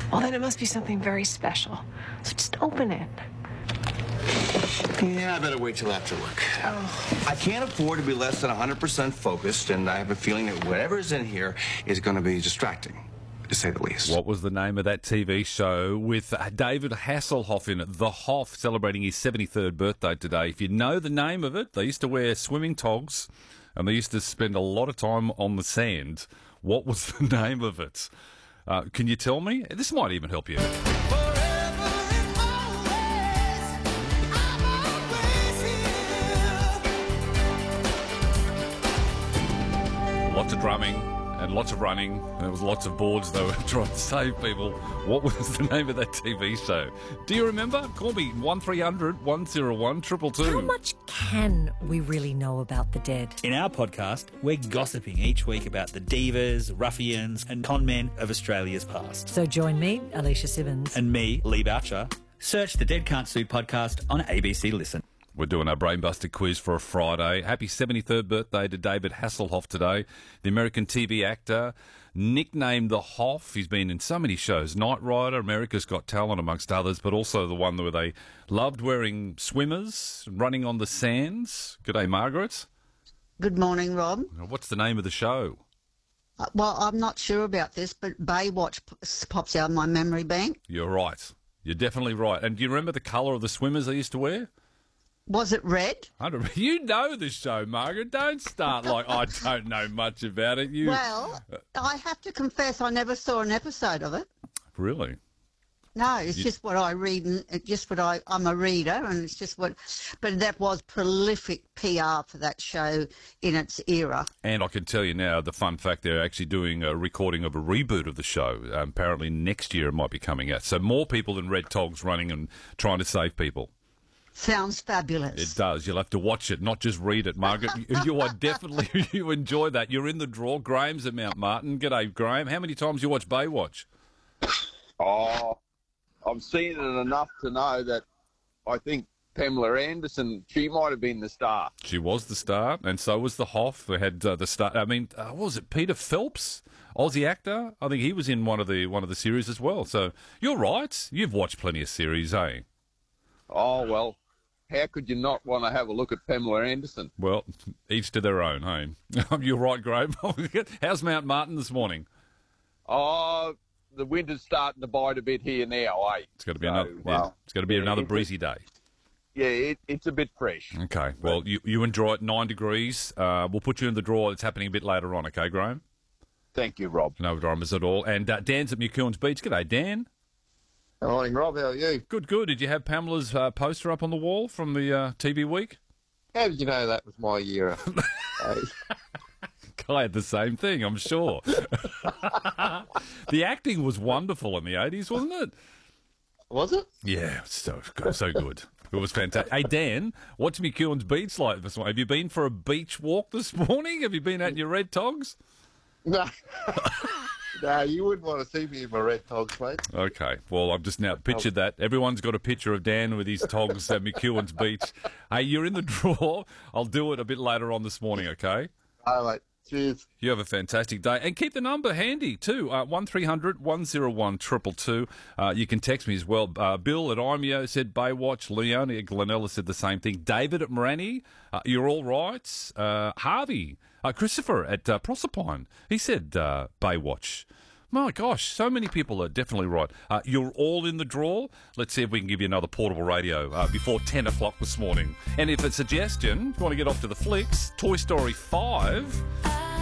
Well, then it must be something very special. So just open it. Yeah, I better wait till after work. Oh. I can't afford to be less than 100% focused, and I have a feeling that whatever's in here is going to be distracting, to say the least. What was the name of that TV show with David Hasselhoff in it? The Hoff, celebrating his 73rd birthday today. If you know the name of it, they used to wear swimming togs, and they used to spend a lot of time on the sand. What was the name of it? Can you tell me? This might even help you. Lots of drumming and lots of running. There was lots of boards they were trying to save people. What was the name of that TV show? Do you remember? Call me 1300 101 222. How much can we really know about the dead? In our podcast, we're gossiping each week about the divas, ruffians and con men of Australia's past. So join me, Alicia Simmons. And me, Lee Boucher. Search the Dead Can't Sue podcast on ABC Listen. We're doing our Brainbuster quiz for a Friday. Happy 73rd birthday to David Hasselhoff today, the American TV actor, nicknamed the Hoff. He's been in so many shows, Knight Rider, America's Got Talent, amongst others, but also the one where they loved wearing swimmers, running on the sands. G'day, Margaret. Good morning, Rob. What's the name of the show? Well, I'm not sure about this, but Baywatch pops out of my memory bank. You're right. You're definitely right. And do you remember the colour of the swimmers they used to wear? Was it red? You know the show, Margaret. Don't start like I don't know much about it. Well, I have to confess I never saw an episode of it. Really? No, it's just what I read, and I'm a reader, and it's just what. But that was prolific PR for that show in its era. And I can tell you now, the fun fact, they're actually doing a recording of a reboot of the show. Apparently next year it might be coming out. So more people than red togs running and trying to save people. Sounds fabulous. It does. You'll have to watch it, not just read it, Margaret. You are definitely, you enjoy that. You're in the draw. Graham's at Mount Martin. G'day, Graham. How many times you watch Baywatch? Oh, I've seen it enough to know that I think Pamela Anderson, she might have been the star. She was the star, and so was the Hoff. They had the star. I mean, what was it? Peter Phelps, Aussie actor. I think he was in one of the series as well. So you're right. You've watched plenty of series, eh? Oh well. How could you not want to have a look at Pamela Anderson? Well, each to their own, hey? You're right, Graham. How's Mount Martin this morning? Oh, the winter's starting to bite a bit here now, eh? It's got to be another breezy day. Yeah, it's a bit fresh. Okay, well, you enjoy it, 9 degrees. We'll put you in the draw. It's happening a bit later on, okay, Graham? Thank you, Rob. No dramas at all. And Dan's at McEwen's Beach. G'day, Dan. Good morning, Rob. How are you? Good. Did you have Pamela's poster up on the wall from the TV week? How did you know that was my era? I had the same thing, I'm sure. The acting was wonderful in the 80s, wasn't it? Was it? Yeah, so good. It was fantastic. Hey, Dan, what's McEwen's Beach like this morning? Have you been for a beach walk this morning? Have you been out in your red togs? No. No, you wouldn't want to see me in my red togs, mate. Okay, well, I've just now pictured that. Everyone's got a picture of Dan with his togs at McEwen's Beach. Hey, you're in the draw. I'll do it a bit later on this morning, okay? All right, mate. Cheers. You have a fantastic day. And keep the number handy, too. 1300 101 222. You can text me as well. Bill at Imeo said Baywatch. Leonie at Glenella said the same thing. David at Morani, you're all right. Harvey, Christopher at Proserpine, he said Baywatch. My gosh, so many people are definitely right. You're all in the draw. Let's see if we can give you another portable radio before 10 o'clock this morning. And if a suggestion, if you want to get off to the flicks, Toy Story 5...